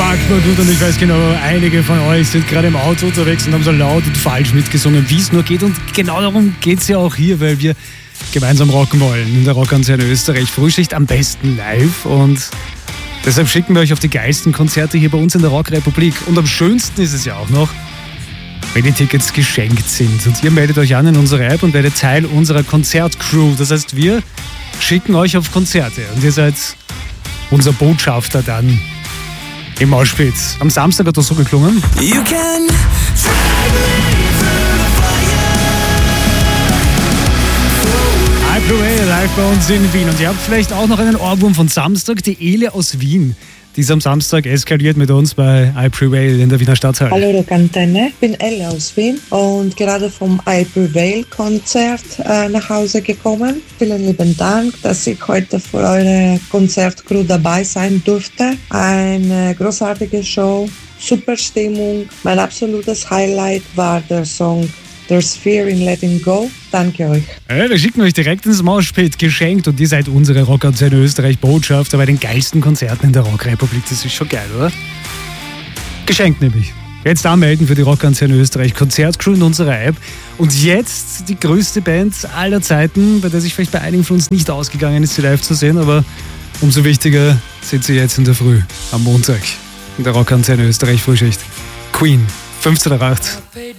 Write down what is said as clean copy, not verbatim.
sagt man gut, und ich weiß genau, einige von euch sind gerade im Auto unterwegs und haben so laut und falsch mitgesungen, wie es nur geht. Und genau darum geht es ja auch hier, weil wir gemeinsam rocken wollen in der Rockantenne Österreich Frühschicht, am besten live. Und deshalb schicken wir euch auf die geilsten Konzerte hier bei uns in der Rockrepublik. Und am schönsten ist es ja auch noch, wenn die Tickets geschenkt sind. Und ihr meldet euch an in unsere App und werdet Teil unserer Konzertcrew. Das heißt, wir schicken euch auf Konzerte und ihr seid unser Botschafter dann im Moshpit. Am Samstag hat das so geklungen. You can I Prevail live bei uns in Wien. Und ihr habt vielleicht auch noch einen Ohrwurm von Samstag, die Ele aus Wien. Die ist am Samstag eskaliert mit uns bei I Prevail in der Wiener Stadthalle. Hallo Rockantenne, ich bin Elle aus Wien und gerade vom I Prevail Konzert nach Hause gekommen. Vielen lieben Dank, dass ich heute für eure Konzertcrew dabei sein durfte. Eine großartige Show, super Stimmung. Mein absolutes Highlight war der Song There's Fear in Letting Go. Danke euch. Wir schicken euch direkt ins Moshpit geschenkt und ihr seid unsere Rockantenne Österreich Botschafter bei den geilsten Konzerten in der Rockrepublik. Das ist schon geil, oder? Geschenkt nämlich. Jetzt anmelden für die Rockantenne Österreich Konzertcrew in unserer App. Und jetzt die größte Band aller Zeiten, bei der sich vielleicht bei einigen von uns nicht ausgegangen ist, sie live zu sehen, aber umso wichtiger sind sie jetzt in der Früh, am Montag, in der Rockantenne Österreich Frühschicht. Queen, 15:08.